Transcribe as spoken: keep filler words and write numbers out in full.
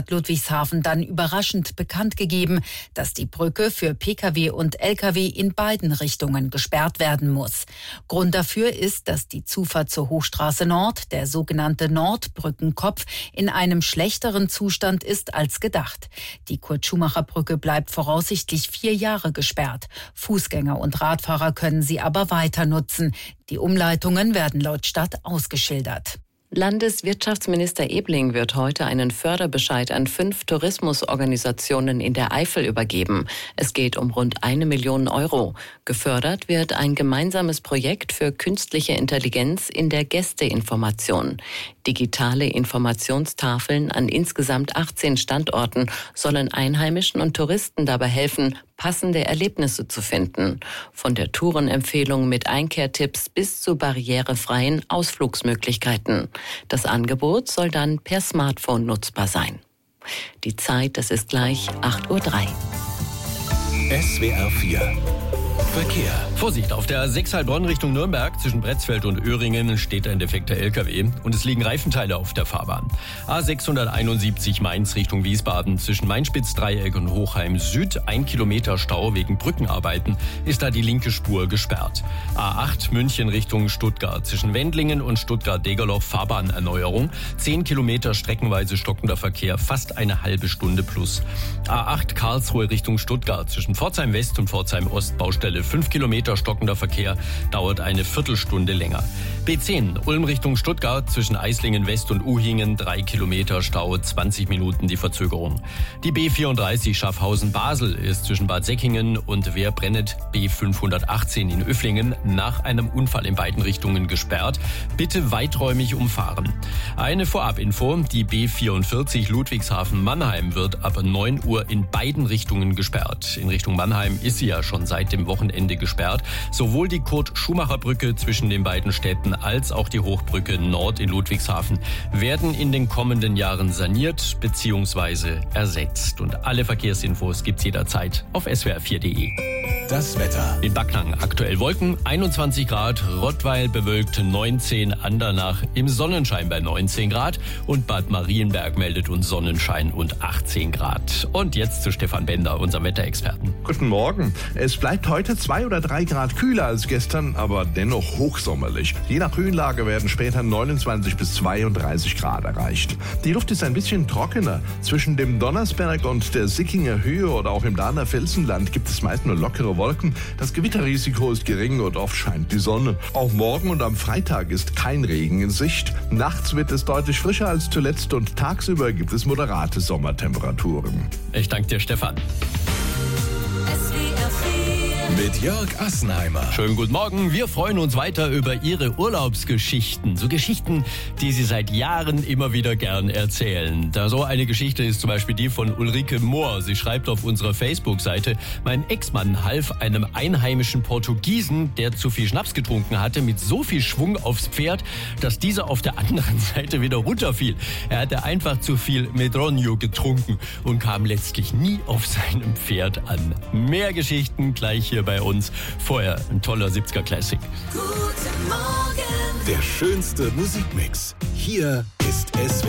Stadt Ludwigshafen dann überraschend bekannt gegeben, dass die Brücke für Pkw und Lkw in beiden Richtungen gesperrt werden muss. Grund dafür ist, dass die Zufahrt zur Hochstraße Nord, der sogenannte Nordbrückenkopf, in einem schlechteren Zustand ist als gedacht. Die Kurt-Schumacher-Brücke bleibt voraussichtlich vier Jahre gesperrt. Fußgänger und Radfahrer können sie aber weiter nutzen. Die Umleitungen werden laut Stadt ausgeschildert. Landeswirtschaftsminister Ebling wird heute einen Förderbescheid an fünf Tourismusorganisationen in der Eifel übergeben. Es geht um rund eine Million Euro. Gefördert wird ein gemeinsames Projekt für künstliche Intelligenz in der Gästeinformation. Digitale Informationstafeln an insgesamt achtzehn Standorten sollen Einheimischen und Touristen dabei helfen, passende Erlebnisse zu finden. Von der Tourenempfehlung mit Einkehrtipps bis zu barrierefreien Ausflugsmöglichkeiten. Das Angebot soll dann per Smartphone nutzbar sein. Die Zeit, das ist gleich acht Uhr drei. S W R vier Verkehr. Vorsicht, auf der sechs Heilbronn Richtung Nürnberg zwischen Bretzfeld und Öhringen steht ein defekter L K W und es liegen Reifenteile auf der Fahrbahn. A sechshunderteinundsiebzig Mainz Richtung Wiesbaden zwischen Mainspitzdreieck und Hochheim Süd, ein Kilometer Stau wegen Brückenarbeiten, ist da die linke Spur gesperrt. A acht München Richtung Stuttgart zwischen Wendlingen und Stuttgart-Degerloch Fahrbahnerneuerung, zehn Kilometer streckenweise stockender Verkehr, fast eine halbe Stunde plus. A acht Karlsruhe Richtung Stuttgart zwischen Pforzheim West und Pforzheim Ost Baustelle fünf Kilometer stockender Verkehr, dauert eine Viertelstunde länger. B zehn Ulm Richtung Stuttgart zwischen Eislingen West und Uhingen, drei Kilometer Stau, zwanzig Minuten die Verzögerung. Die B vierunddreißig Schaffhausen-Basel ist zwischen Bad Säckingen und Werbrennet B fünfhundertachtzehn in Üfflingen nach einem Unfall in beiden Richtungen gesperrt. Bitte weiträumig umfahren. Eine Vorabinfo, die B vierundvierzig Ludwigshafen-Mannheim wird ab neun Uhr in beiden Richtungen gesperrt. In Richtung Mannheim ist sie ja schon seit dem Wochenende gesperrt. Sowohl die Kurt-Schumacher-Brücke zwischen den beiden Städten als auch die Hochbrücke Nord in Ludwigshafen werden in den kommenden Jahren saniert bzw. ersetzt. Und alle Verkehrsinfos gibt's jederzeit auf S W R vier Punkt de. Das Wetter. In Backnang aktuell Wolken, einundzwanzig Grad, Rottweil bewölkt neunzehn, Andernach im Sonnenschein bei neunzehn Grad und Bad Marienberg meldet uns Sonnenschein und achtzehn Grad. Und jetzt zu Stefan Bender, unserem Wetterexperten. Guten Morgen. Es bleibt heute zwei oder drei Grad kühler als gestern, aber dennoch hochsommerlich. Je nach Höhenlage werden später neunundzwanzig bis zweiunddreißig Grad erreicht. Die Luft ist ein bisschen trockener. Zwischen dem Donnersberg und der Sickinger Höhe oder auch im Dahner Felsenland gibt es meist nur lockere Wolken. Das Gewitterrisiko ist gering und oft scheint die Sonne. Auch morgen und am Freitag ist kein Regen in Sicht. Nachts wird es deutlich frischer als zuletzt und tagsüber gibt es moderate Sommertemperaturen. Ich danke dir, Stefan. Mit Jörg Assenheimer. Schönen guten Morgen. Wir freuen uns weiter über Ihre Urlaubsgeschichten. So Geschichten, die Sie seit Jahren immer wieder gern erzählen. Da so eine Geschichte ist zum Beispiel die von Ulrike Mohr. Sie schreibt auf unserer Facebook-Seite: Mein Ex-Mann half einem einheimischen Portugiesen, der zu viel Schnaps getrunken hatte, mit so viel Schwung aufs Pferd, dass dieser auf der anderen Seite wieder runterfiel. Er hatte einfach zu viel Medronio getrunken und kam letztlich nie auf seinem Pferd an. Mehr Geschichten gleich hier bei uns. Vorher ein toller siebziger Classic. Guten Morgen. Der schönste Musikmix. Hier ist S W R.